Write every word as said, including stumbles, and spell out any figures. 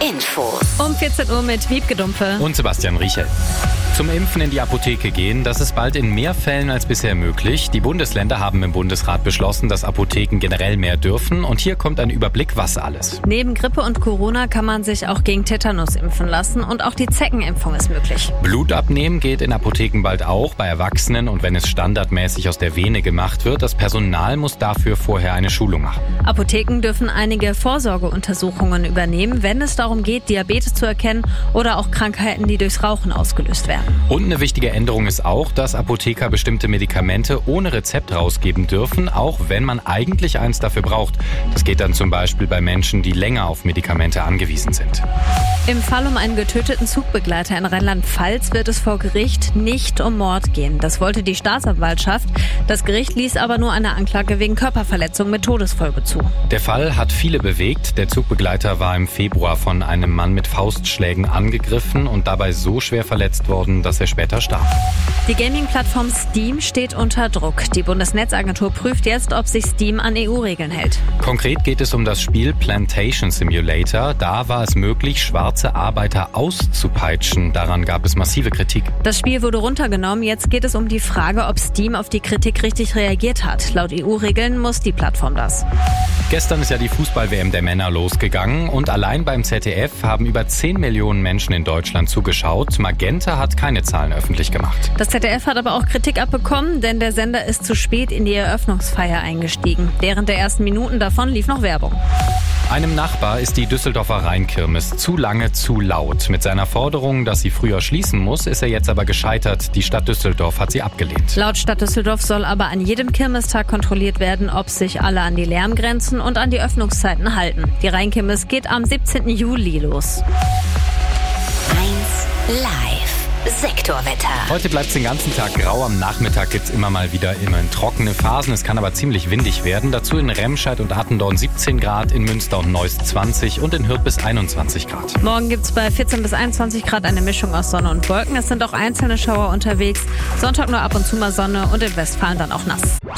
Infos. Um vierzehn Uhr mit Wiebke Dumpe und Sebastian Riechel. Zum Impfen in die Apotheke gehen, das ist bald in mehr Fällen als bisher möglich. Die Bundesländer haben im Bundesrat beschlossen, dass Apotheken generell mehr dürfen. Und hier kommt ein Überblick, was alles. Neben Grippe und Corona kann man sich auch gegen Tetanus impfen lassen und auch die Zeckenimpfung ist möglich. Blut abnehmen geht in Apotheken bald auch, bei Erwachsenen und wenn es standardmäßig aus der Vene gemacht wird. Das Personal muss dafür vorher eine Schulung machen. Apotheken dürfen einige Vorsorgeuntersuchungen übernehmen, wenn es darum geht, Diabetes zu erkennen oder auch Krankheiten, die durchs Rauchen ausgelöst werden. Und eine wichtige Änderung ist auch, dass Apotheker bestimmte Medikamente ohne Rezept rausgeben dürfen, auch wenn man eigentlich eins dafür braucht. Das geht dann zum Beispiel bei Menschen, die länger auf Medikamente angewiesen sind. Im Fall um einen getöteten Zugbegleiter in Rheinland-Pfalz wird es vor Gericht nicht um Mord gehen. Das wollte die Staatsanwaltschaft. Das Gericht ließ aber nur eine Anklage wegen Körperverletzung mit Todesfolge zu. Der Fall hat viele bewegt. Der Zugbegleiter war im Februar von einem Mann mit Faustschlägen angegriffen und dabei so schwer verletzt worden, dass er später starb. Die Gaming-Plattform Steam steht unter Druck. Die Bundesnetzagentur prüft jetzt, ob sich Steam an E U-Regeln hält. Konkret geht es um das Spiel Plantation Simulator. Da war es möglich, schwarze Arbeiter auszupeitschen. Daran gab es massive Kritik. Das Spiel wurde runtergenommen. Jetzt geht es um die Frage, ob Steam auf die Kritik richtig reagiert hat. Laut E U-Regeln muss die Plattform das. Gestern ist ja die Fußball-W M der Männer losgegangen und allein beim Z D F haben über zehn Millionen Menschen in Deutschland zugeschaut. Magenta hat keine Zahlen öffentlich gemacht. Das Z D F hat aber auch Kritik abbekommen, denn der Sender ist zu spät in die Eröffnungsfeier eingestiegen. Während der ersten Minuten davon lief noch Werbung. Einem Nachbar ist die Düsseldorfer Rheinkirmes zu lange zu laut. Mit seiner Forderung, dass sie früher schließen muss, ist er jetzt aber gescheitert. Die Stadt Düsseldorf hat sie abgelehnt. Laut Stadt Düsseldorf soll aber an jedem Kirmestag kontrolliert werden, ob sich alle an die Lärmgrenzen und an die Öffnungszeiten halten. Die Rheinkirmes geht am siebzehnten Juli los. eins Live. Sektorwetter. Heute bleibt es den ganzen Tag grau. Am Nachmittag gibt es immer mal wieder immerhin trockene Phasen. Es kann aber ziemlich windig werden. Dazu in Remscheid und Attendorn siebzehn Grad, in Münster und Neuss zwanzig und in Hürth bis einundzwanzig Grad. Morgen gibt es bei vierzehn bis einundzwanzig Grad eine Mischung aus Sonne und Wolken. Es sind auch einzelne Schauer unterwegs. Sonntag nur ab und zu mal Sonne und in Westfalen dann auch nass.